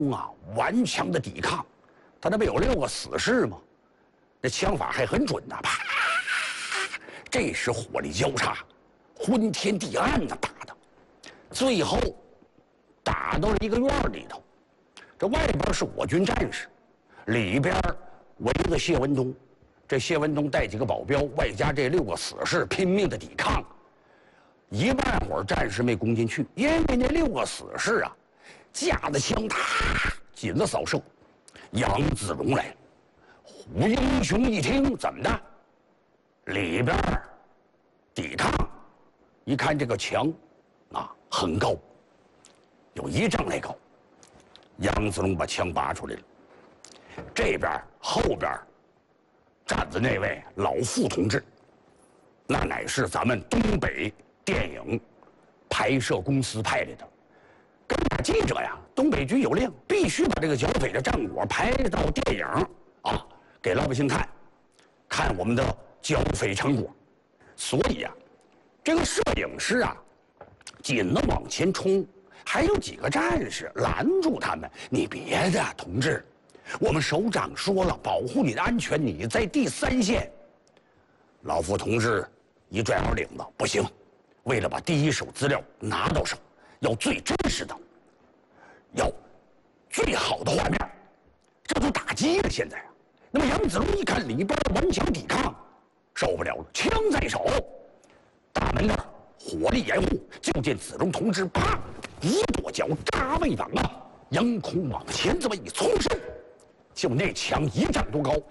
顽强的抵抗，他那不有6个死士吗？那枪法还很准呐，啪！这是火力交叉，昏天地暗的打的，最后打到了一个院里头，这外边是我军战士，里边围着谢文东。这谢文东带几个保镖，外加这6个死士，拼命的抵抗。1万伙战士没攻进去，因为那6个死士啊，架着枪，紧着扫射。杨子荣来了，胡英雄一听，怎么的？里边抵抗，一看这个墙很高，有1丈来高。杨子荣把枪拔出来了，这边后边站着那位老傅同志，那乃是咱们东北电影拍摄公司派来的。跟着记者呀，东北局有令，必须把这个剿匪的战果拍到电影给老百姓看，看我们的剿匪成果。所以啊，这个摄影师啊，紧的往前冲，还有几个战士拦住他们：“你别的，同志。我们首长说了，保护你的安全，你在第3线。”老傅同志一拽耳领子，不行，为了把第一手资料拿到手，要最真实的，要最好的画面，这都打击了现在啊。那么杨子荣一看里边顽强抵抗，受不了了，枪在手，大门那儿火力掩护，就见子荣同志啪一跺脚扎位挡扬空往前这么一冲身。就那枪1丈多高，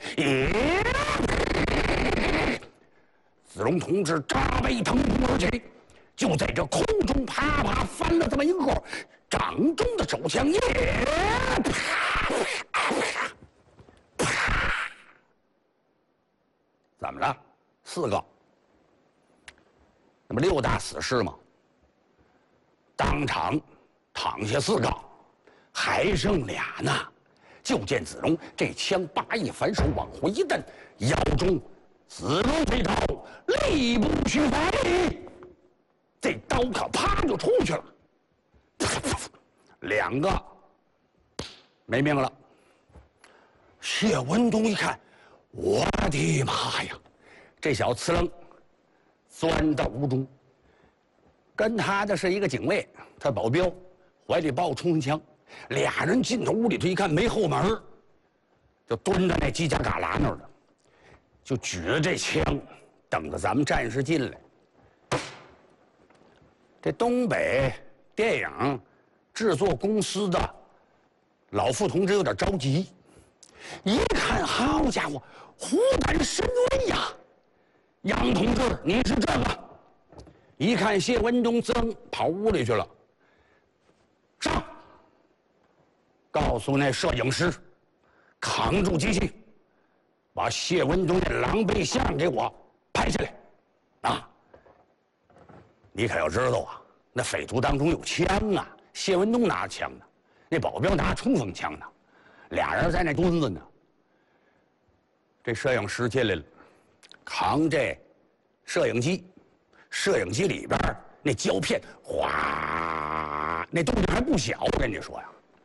子荣同志扎背腾空而起，就在这空中啪啪翻了这么一个掌中的手枪，怎么了？4个，那么6大死士嘛，当场躺下4个，还剩俩呢。就见子荣这枪拔一反手往回一蹬，腰中子龙飞刀，力不虚发力，这刀可啪就出去了，2个没命了。谢文东一看，我的妈呀，这小呲楞钻到屋中，跟他的是一个警卫，他保镖，怀里抱冲锋枪。俩人进到屋里头一看没后门，就蹲在那犄角旮旯那儿了，就举着这枪等着咱们战士进来。这东北电影制作公司的老傅同志有点着急，一看好家伙，虎胆深威呀！杨同志，你是这个？一看谢文东噌跑屋里去了，上！告诉那摄影师，扛住机器，把谢文东的狼狈相给我拍下来，你可要知道啊，那匪徒当中有枪啊，谢文东拿枪呢，那保镖拿冲锋枪呢，俩人在那蹲着呢。这摄影师进来了，扛这摄影机，摄影机里边那胶片哗，那动静还不小，我跟你说呀。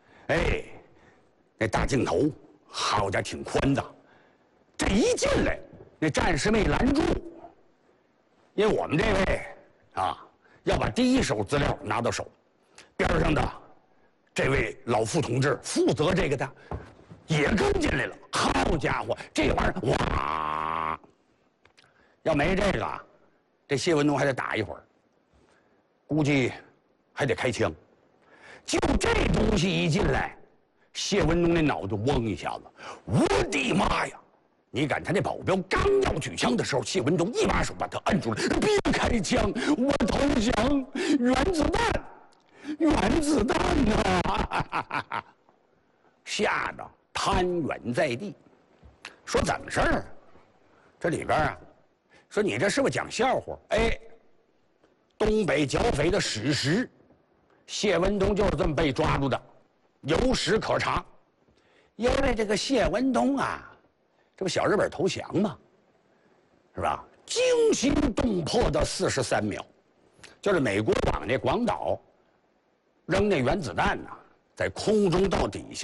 那大镜头好家伙挺宽的，这一进来，那战士没拦住，因为我们这位要把第一手资料拿到手，边上的这位老傅同志负责这个的也跟进来了。好家伙，这玩意儿哇，要没这个，这谢文东还得打一会儿，估计还得开枪。就这东西一进来，谢文东那脑袋嗡一下子，我的妈呀！你敢？他那保镖刚要举枪的时候，谢文东一把手把他摁住了，别开枪，我投降，原子弹，原子弹呐！吓得瘫软在地。说怎么事儿？这里边说你这是不是讲笑话？东北剿匪的史实。谢文东就是这么被抓住的，有史可查。因为这个谢文东这不小日本投降吗？是吧？惊心动魄的43秒，就是美国往那广岛扔那原子弹在空中到底下。